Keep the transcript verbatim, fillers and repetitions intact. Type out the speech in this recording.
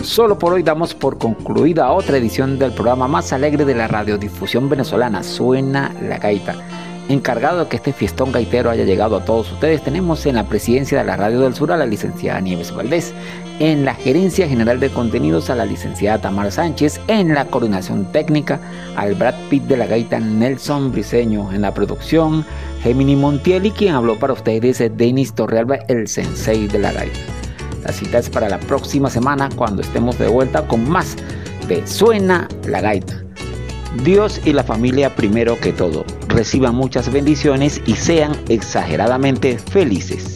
Solo por hoy damos por concluida otra edición del programa más alegre de la radiodifusión venezolana, Suena la Gaita. Encargado de que este fiestón gaitero haya llegado a todos ustedes, tenemos en la presidencia de la Radio del Sur a la licenciada Nieves Valdés, en la gerencia general de contenidos a la licenciada Tamara Sánchez, en la coordinación técnica al Brad Pitt de la gaita Nelson Briceño, en la producción Gemini Montiel, y quien habló para ustedes es Denis Torrealba, el sensei de la gaita. La cita es para la próxima semana, cuando estemos de vuelta con más de Suena la Gaita. Dios y la familia primero que todo. Reciban muchas bendiciones y sean exageradamente felices.